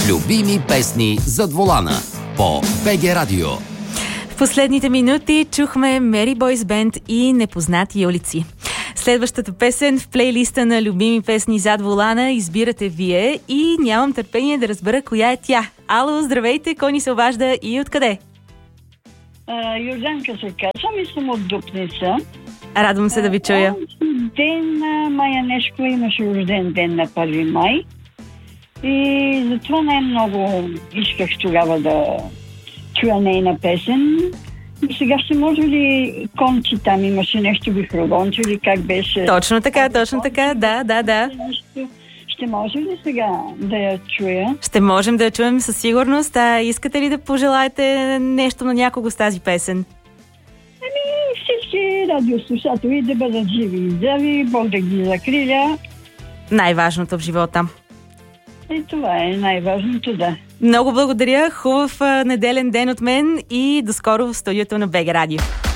Любими песни зад волана по БГ Радио. В последните минути чухме Мери Бойс Бенд и Непознати улици. Следващата песен в плейлиста на любими песни зад волана избирате вие и нямам търпение да разбера коя е тя. Ало, здравейте, кой ни се обажда и откъде? Йорданка се казвам и съм от Дупница. Радвам се да ви чуя. Ден на Майя Нешко имаше рожден ден на 1 май. И затова най-много исках тогава да чуя нейна песен. И сега ще може ли Кончи, там имаше нещо Вихрогонче или как беше? Точно така, да. Ще може ли сега да я чуя? Ще можем да я чуем със сигурност. Искате ли да пожелаете нещо на някого с тази песен? Всички радиослушатели да бъдат живи и здрави, Бог да ги закриля. Най-важното в живота. И това е най-важното, да. Много благодаря, хубав неделен ден от мен и до скоро в студиото на БГ Радио.